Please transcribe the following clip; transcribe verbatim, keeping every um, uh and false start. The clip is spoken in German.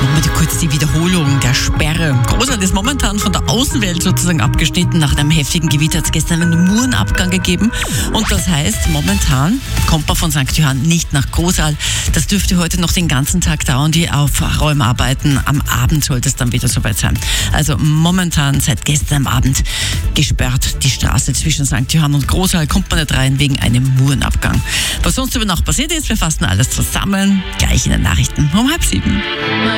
Nochmal die, kurz die Wiederholung der Sperre. Großal ist momentan von der Außenwelt sozusagen abgeschnitten. Nach einem heftigen Gewitter hat es gestern einen Murenabgang gegeben. Und das heißt, momentan kommt man von Sankt Johann nicht nach Großal. Das dürfte heute noch den ganzen Tag dauern. Die Aufräumarbeiten am Abend sollte es dann wieder soweit sein. Also momentan seit gestern Abend gesperrt die Straße zwischen Sankt Johann und Großal. Kommt man nicht rein wegen einem Murenabgang. Was sonst über Nacht passiert ist, wir fassen alles zusammen. Gleich in den Nachrichten um halb sieben.